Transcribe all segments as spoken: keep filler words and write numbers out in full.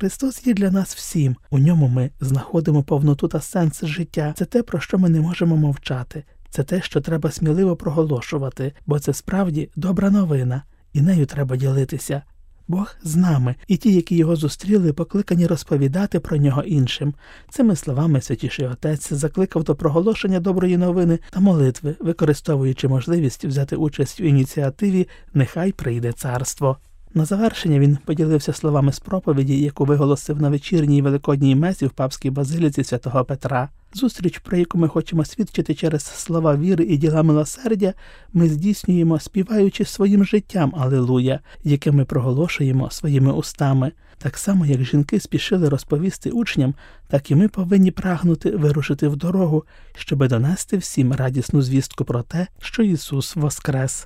Христос є для нас всім. У ньому ми знаходимо повноту та сенс життя. Це те, про що ми не можемо мовчати. Це те, що треба сміливо проголошувати, бо це справді добра новина, і нею треба ділитися. Бог з нами, і ті, які його зустріли, покликані розповідати про нього іншим. Цими словами Святіший Отець закликав до проголошення доброї новини та молитви, використовуючи можливість взяти участь у ініціативі «Нехай прийде царство». На завершення він поділився словами з проповіді, яку виголосив на вечірній великодній месі в папській базиліці Святого Петра. Зустріч, про яку ми хочемо свідчити через слова віри і діла милосердя, ми здійснюємо, співаючи своїм життям «Алілуя», яке ми проголошуємо своїми устами. Так само, як жінки спішили розповісти учням, так і ми повинні прагнути вирушити в дорогу, щоби донести всім радісну звістку про те, що Ісус воскрес.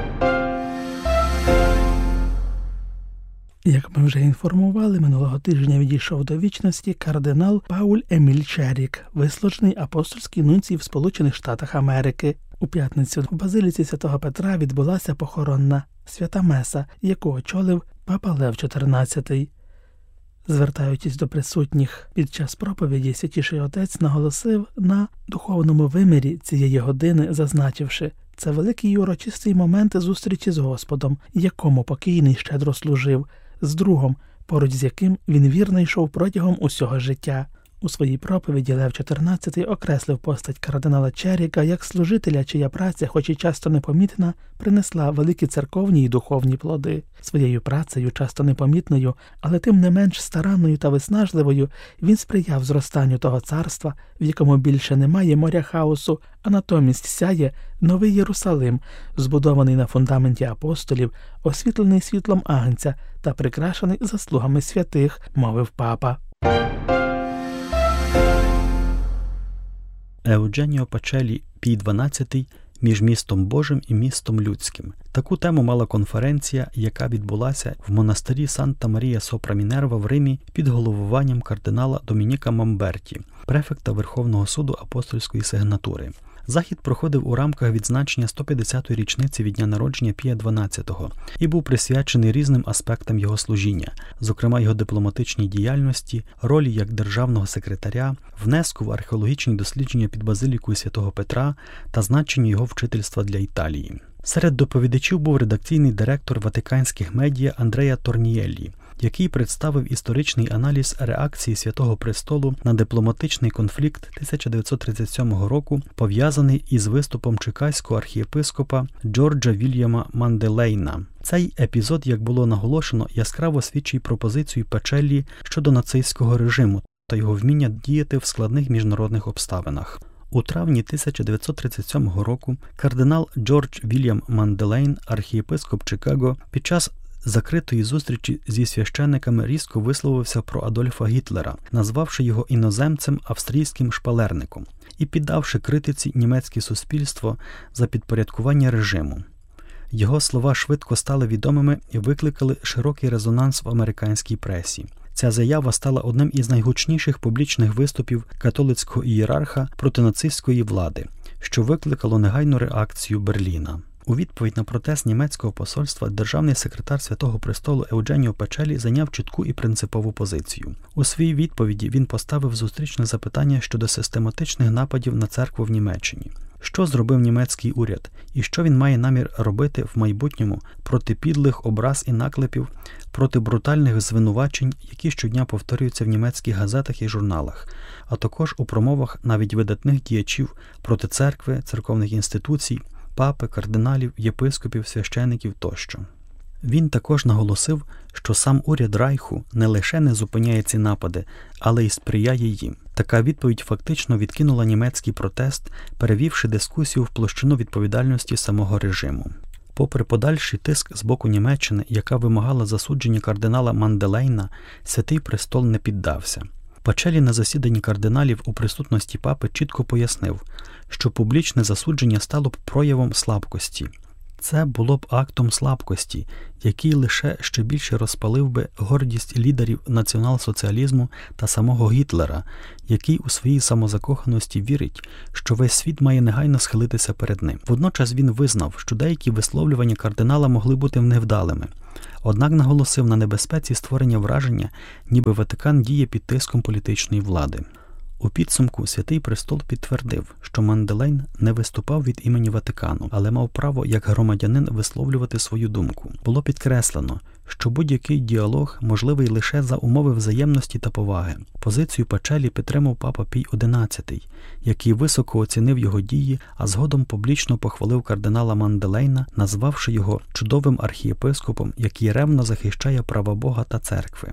Як ми вже інформували, минулого тижня відійшов до вічності кардинал Пауль Еміль Черік, вислужений апостольський нунцій в Сполучених Штатах Америки. У п'ятницю в базиліці Святого Петра відбулася похоронна свята меса, яку очолив папа Лев чотирнадцятий. Звертаючись до присутніх під час проповіді, Святіший Отець наголосив на духовному вимірі цієї години, зазначивши: це великий і урочистий момент зустрічі з Господом, якому покійний щедро служив, з другом, поруч з яким він вірно йшов протягом усього життя. У своїй проповіді Лев чотирнадцятий окреслив постать кардинала Черіка як служителя, чия праця, хоч і часто непомітна, принесла великі церковні і духовні плоди. Своєю працею, часто непомітною, але тим не менш старанною та виснажливою, він сприяв зростанню того царства, в якому більше немає моря хаосу, а натомість сяє новий Єрусалим, збудований на фундаменті апостолів, освітлений світлом Агнця та прикрашений заслугами святих, мовив папа. Евдженіо Пачелі, Пій дванадцятий, між містом Божим і містом людським. Таку тему мала конференція, яка відбулася в монастирі Санта Марія Сопра Мінерва в Римі під головуванням кардинала Домініка Мамберті, префекта Верховного суду апостольської сигнатури. Захід проходив у рамках відзначення сто п'ятдесятої річниці від дня народження Пія дванадцятого і був присвячений різним аспектам його служіння, зокрема його дипломатичній діяльності, ролі як державного секретаря, внеску в археологічні дослідження під базилікою Святого Петра та значенню його вчительства для Італії. Серед доповідачів був редакційний директор ватиканських медіа Андреа Торнієллі, який представив історичний аналіз реакції Святого Престолу на дипломатичний конфлікт тисяча дев'ятсот тридцять сьомого року, пов'язаний із виступом чикаського архієпископа Джорджа Вільяма Манделейна. Цей епізод, як було наголошено, яскраво свідчить про позицію Пачеллі щодо нацистського режиму та його вміння діяти в складних міжнародних обставинах. У травні тисяча дев'ятсот тридцять сьомого року кардинал Джордж Вільям Манделейн, архієпископ Чикаго, під час закритої зустрічі зі священниками різко висловився про Адольфа Гітлера, назвавши його іноземцем австрійським шпалерником і піддавши критиці німецьке суспільство за підпорядкування режиму. Його слова швидко стали відомими і викликали широкий резонанс в американській пресі. Ця заява стала одним із найгучніших публічних виступів католицького ієрарха проти нацистської влади, що викликало негайну реакцію Берліна. У відповідь на протест німецького посольства державний секретар Святого Престолу Евдженіо Пачелі зайняв чітку і принципову позицію. У своїй відповіді він поставив зустрічне запитання щодо систематичних нападів на церкву в Німеччині. Що зробив німецький уряд і що він має намір робити в майбутньому проти підлих образ і наклепів, проти брутальних звинувачень, які щодня повторюються в німецьких газетах і журналах, а також у промовах навіть видатних діячів проти церкви, церковних інституцій, папи, кардиналів, єпископів, священиків тощо. Він також наголосив, що сам уряд Райху не лише не зупиняє ці напади, але й сприяє їм. Така відповідь фактично відкинула німецький протест, перевівши дискусію в площину відповідальності самого режиму. Попри подальший тиск з боку Німеччини, яка вимагала засудження кардинала Манделейна, Святий Престол не піддався. Пачелі на засіданні кардиналів у присутності папи чітко пояснив, що публічне засудження стало б проявом слабкості. Це було б актом слабкості, який лише ще більше розпалив би гордість лідерів націонал-соціалізму та самого Гітлера, який у своїй самозакоханості вірить, що весь світ має негайно схилитися перед ним. Водночас він визнав, що деякі висловлювання кардинала могли бути невдалими, однак наголосив на небезпеці створення враження, ніби Ватикан діє під тиском політичної влади. У підсумку Святий Престол підтвердив, що Манделейн не виступав від імені Ватикану, але мав право як громадянин висловлювати свою думку. Було підкреслено, що будь-який діалог можливий лише за умови взаємності та поваги. Позицію Пачелі підтримав папа Пій одинадцятий, який високо оцінив його дії, а згодом публічно похвалив кардинала Манделейна, назвавши його чудовим архієпископом, який ревно захищає права Бога та церкви.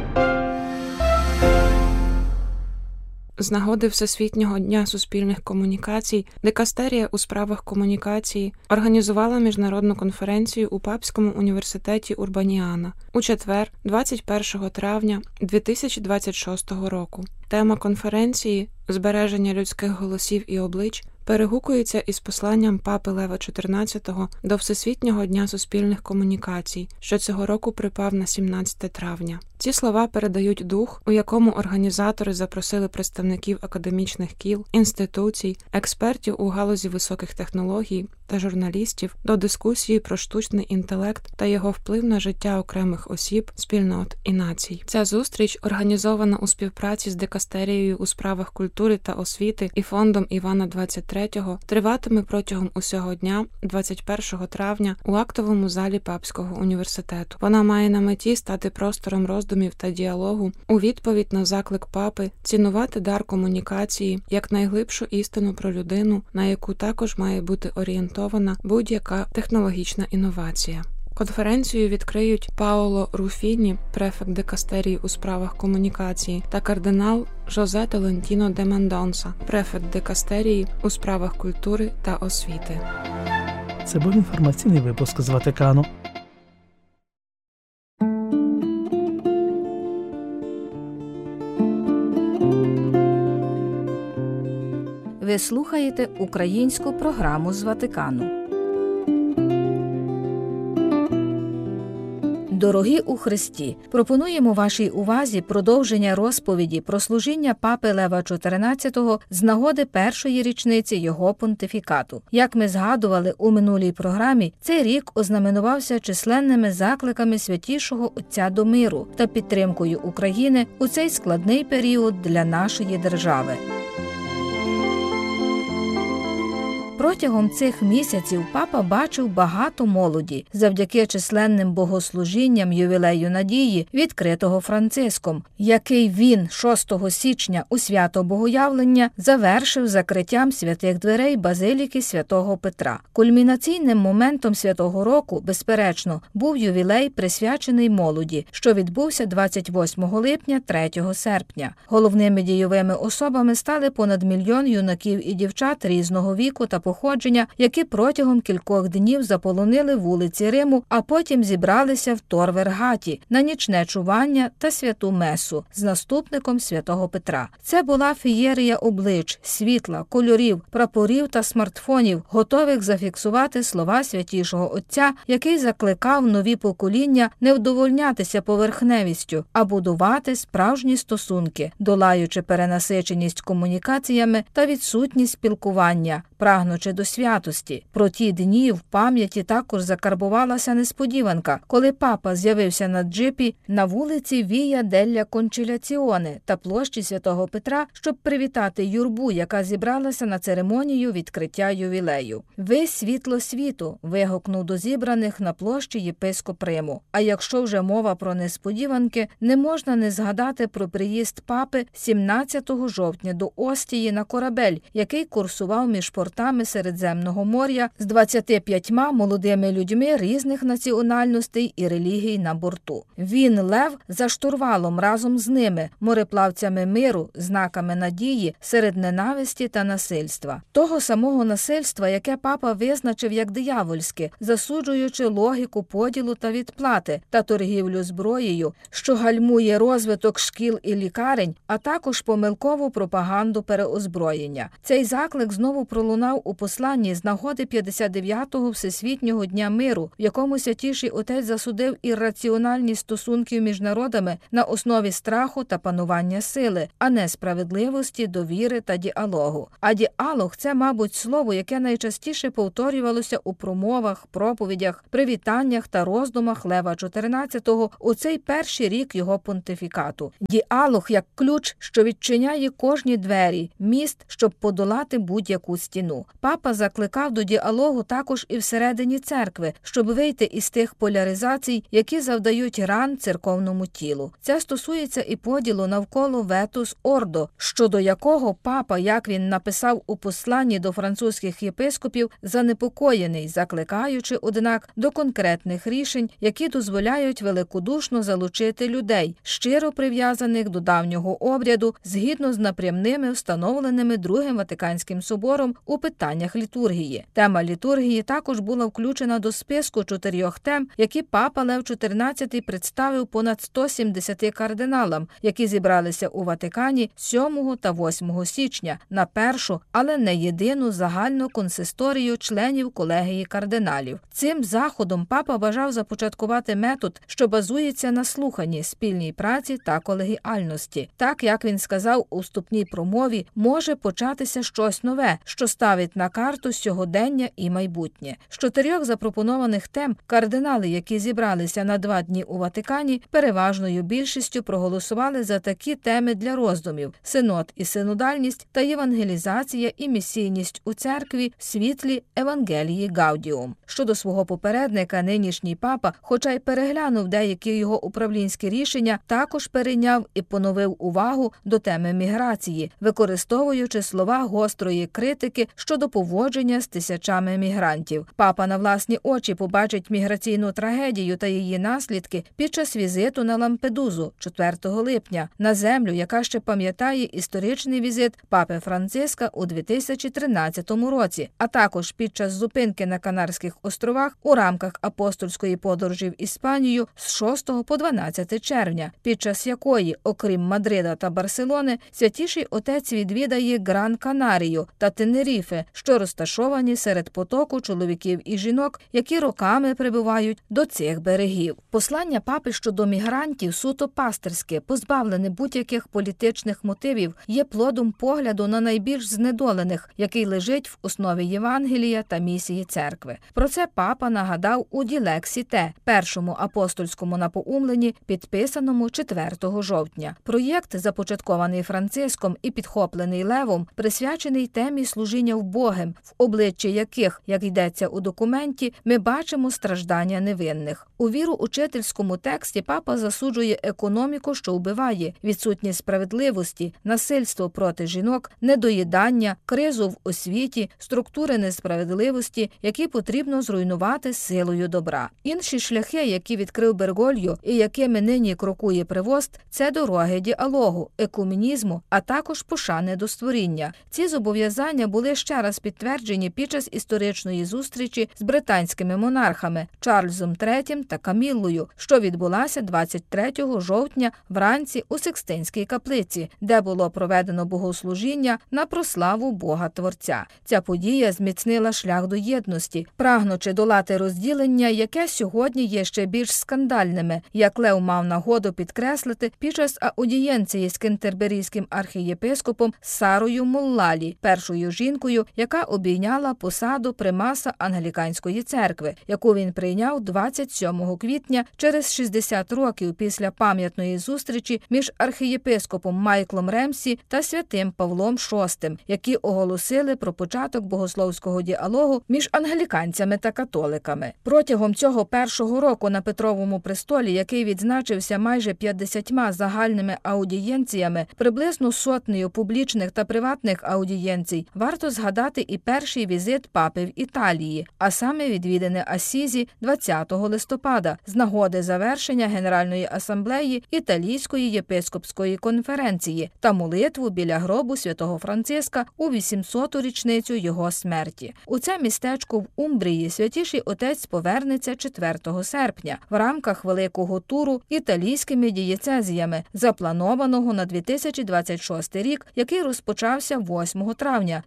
З нагоди Всесвітнього дня суспільних комунікацій Дикастерія у справах комунікації організувала міжнародну конференцію у Папському університеті Урбаніана у четвер, двадцять першого травня дві тисячі двадцять шостого року. Тема конференції «Збереження людських голосів і облич» перегукується із посланням Папи Лева чотирнадцятого до Всесвітнього дня суспільних комунікацій, що цього року припав на сімнадцяте травня. Ці слова передають дух, у якому організатори запросили представників академічних кіл, інституцій, експертів у галузі високих технологій та журналістів до дискусії про штучний інтелект та його вплив на життя окремих осіб, спільнот і націй. Ця зустріч, організована у співпраці з Дикастерією у справах культури та освіти і фондом Івана двадцять третього, триватиме протягом усього дня, двадцять першого травня, у актовому залі Папського університету. Вона має на меті стати простором роздумів та діалогу у відповідь на заклик Папи цінувати дар комунікації як найглибшу істину про людину, на яку також має бути орієнтована будь-яка технологічна інновація. Конференцію відкриють Паоло Руфіні, префект Дикастерії у справах комунікації, та кардинал Жозе Толентіно де Мендонса, префект Дикастерії у справах культури та освіти. Це був інформаційний випуск з Ватикану. Ви слухаєте українську програму з Ватикану. Дорогі у Христі, пропонуємо вашій увазі продовження розповіді про служіння Папи Лева чотирнадцятого з нагоди першої річниці його понтифікату. Як ми згадували у минулій програмі, цей рік ознаменувався численними закликами Святішого Отця до миру та підтримкою України у цей складний період для нашої держави. Протягом цих місяців папа бачив багато молоді завдяки численним богослужінням ювілею надії, відкритого Франциском, який він шостого січня у свято Богоявлення завершив закриттям святих дверей базиліки святого Петра. Кульмінаційним моментом святого року, безперечно, був ювілей, присвячений молоді, що відбувся двадцять восьмого липня – третього серпня. Головними дійовими особами стали понад мільйон юнаків і дівчат різного віку та походження, які протягом кількох днів заполонили вулиці Риму, а потім зібралися в Тор Вергаті на нічне чування та святу месу з наступником святого Петра. Це була феєрія облич, світла, кольорів, прапорів та смартфонів, готових зафіксувати слова Святішого Отця, який закликав нові покоління не вдовольнятися поверхневістю, а будувати справжні стосунки, долаючи перенасиченість комунікаціями та відсутність спілкування, прагнучи до святості. Про ті дні в пам'яті також закарбувалася несподіванка, коли папа з'явився на джипі на вулиці Вія делля Кончиляціоне та площі святого Петра, щоб привітати юрбу, яка зібралася на церемонію відкриття ювілею. «Ви світло світу!» – вигукнув до зібраних на площі єпископ Риму. А якщо вже мова про несподіванки, не можна не згадати про приїзд папи сімнадцятого жовтня до Остії на корабель, який курсував між портами Середземного моря з двадцятьма п'ятьма молодими людьми різних національностей і релігій на борту. Він, Лев, за штурвалом разом з ними, мореплавцями миру, знаками надії серед ненависті та насильства. Того самого насильства, яке папа визначив як диявольське, засуджуючи логіку поділу та відплати та торгівлю зброєю, що гальмує розвиток шкіл і лікарень, а також помилкову пропаганду переозброєння. Цей заклик знову пролунав пролунав у посланні з нагоди п'ятдесят дев'ятого Всесвітнього дня миру, в якому Святіший Отець засудив ірраціональність стосунків між народами на основі страху та панування сили, а не справедливості, довіри та діалогу. А діалог – це, мабуть, слово, яке найчастіше повторювалося у промовах, проповідях, привітаннях та роздумах Лева чотирнадцятого у цей перший рік його понтифікату. Діалог як ключ, що відчиняє кожні двері, міст, щоб подолати будь-яку стіну. Папа закликав до діалогу також і всередині церкви, щоб вийти із тих поляризацій, які завдають ран церковному тілу. Це стосується і поділу навколо ветус ордо, щодо якого папа, як він написав у посланні до французьких єпископів, занепокоєний, закликаючи, однак, до конкретних рішень, які дозволяють великодушно залучити людей, щиро прив'язаних до давнього обряду, згідно з напрямними, встановленими Другим Ватиканським собором у питаннях літургії. Тема літургії також була включена до списку чотирьох тем, які папа Лев чотирнадцятий представив понад сто сімдесяти кардиналам, які зібралися у Ватикані сьомого та восьмого січня на першу, але не єдину загальну консисторію членів колегії кардиналів. Цим заходом папа бажав започаткувати метод, що базується на слуханні, спільній праці та колегіальності. Так, як він сказав у вступній промові, може початися щось нове, що ставить на карту сьогодення і майбутнє. З чотирьох запропонованих тем кардинали, які зібралися на два дні у Ватикані, переважною більшістю проголосували за такі теми для роздумів – синод і синодальність та євангелізація і місійність у церкві в світлі Евангелії Гаудіум. Щодо свого попередника, нинішній папа, хоча й переглянув деякі його управлінські рішення, також перейняв і поновив увагу до теми міграції, використовуючи слова гострої критики щодо поводження з тисячами мігрантів. Папа на власні очі побачить міграційну трагедію та її наслідки під час візиту на Лампедузу четвертого липня, на землю, яка ще пам'ятає історичний візит папи Франциска у дві тисячі тринадцятому році, а також під час зупинки на Канарських островах у рамках апостольської подорожі в Іспанію з шостого по дванадцяте червня, під час якої, окрім Мадрида та Барселони, Святіший Отець відвідає Гран-Канарію та Тенеріфе, що розташовані серед потоку чоловіків і жінок, які роками прибувають до цих берегів. Послання папи щодо мігрантів суто пастирське, позбавлене будь-яких політичних мотивів, є плодом погляду на найбільш знедолених, який лежить в основі Євангелія та місії церкви. Про це папа нагадав у Ділексі Те, першому апостольському напоумленні, підписаному четвертого жовтня. Проєкт, започаткований Франциском і підхоплений Левом, присвячений темі служіння вбогим, в обличчі яких, як йдеться у документі, ми бачимо страждання невинних. У віру учительському тексті папа засуджує економіку, що вбиває, відсутність справедливості, насильство проти жінок, недоїдання, кризу в освіті, структури несправедливості, які потрібно зруйнувати силою добра. Інші шляхи, які відкрив Бергольо і якими нині крокує Превост, це дороги діалогу, екуменізму, а також пошани до створіння. Ці зобов'язання були ще раз підтверджені під час історичної зустрічі з британськими монархами Чарльзом третім та Каміллою, що відбулася двадцять третього жовтня вранці у Сикстинській каплиці, де було проведено богослужіння на прославу Бога-Творця. Ця подія зміцнила шлях до єдності, прагнучи долати розділення, яке сьогодні є ще більш скандальними, як Лев мав нагоду підкреслити під час аудієнції з кентерберійським архієпископом Сарою Моллалі, першою жінкою, яка обійняла посаду примаса Англіканської церкви, яку він прийняв двадцять сьомого квітня через шістдесят років після пам'ятної зустрічі між архієпископом Майклом Ремсі та святим Павлом шостим, які оголосили про початок богословського діалогу між англіканцями та католиками. Протягом цього першого року на Петровому престолі, який відзначився майже п'ятдесятьма загальними аудієнціями, приблизно сотнею публічних та приватних аудієнцій, варто згадати і перший візит папи в Італії, а саме відвідини Ассізі двадцятого листопада з нагоди завершення Генеральної асамблеї Італійської єпископської конференції та молитву біля гробу святого Франциска у вісімсоту річницю його смерті. У це містечко в Умбрії Святіший Отець повернеться четвертого серпня в рамках великого туру італійськими дієцезіями, запланованого на дві тисячі двадцять шостий рік, який розпочався восьмого травня з візиту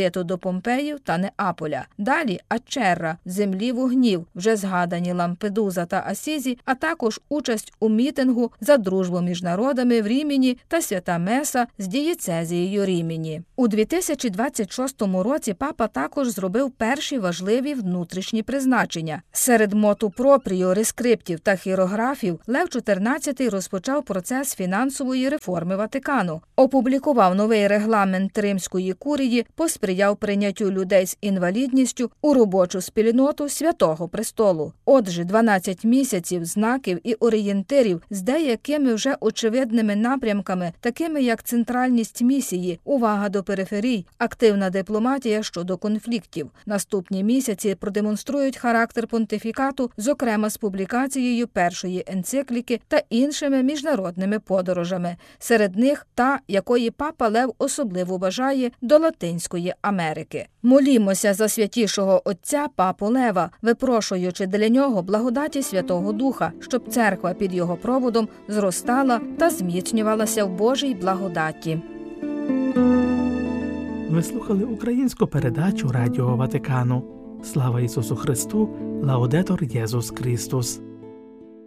візиту до Помпеїв та Неаполя. Далі Ачерра, землі вогнів, вже згадані Лампедуза та Асізі, а також участь у мітингу за дружбу між народами в Рімені та свята Меса з дієцезією Рімені. У дві тисячі двадцять шостому році папа також зробив перші важливі внутрішні призначення. Серед моту пропріо, рескриптів та хірографів Лев чотирнадцятий розпочав процес фінансової реформи Ватикану, опублікував новий регламент Римської курії, посприяв прийняттю людей з інвалідністю у робочу спільноту Святого Престолу. Отже, дванадцять місяців знаків і орієнтирів з деякими вже очевидними напрямками, такими як центральність місії, увага до периферій, активна дипломатія щодо конфліктів. Наступні місяці продемонструють характер понтифікату, зокрема з публікацією першої енцикліки та іншими міжнародними подорожами. Серед них та, якої папа Лев особливо бажає, до Латинської Америки. Молімося за святішого отця папу Лева, випрошуючи для нього благодаті Святого Духа, щоб церква під його проводом зростала та зміцнювалася в Божій благодаті. Ви слухали українську передачу Радіо Ватикану. Слава Ісусу Христу! Лаудетор Єсус Христос!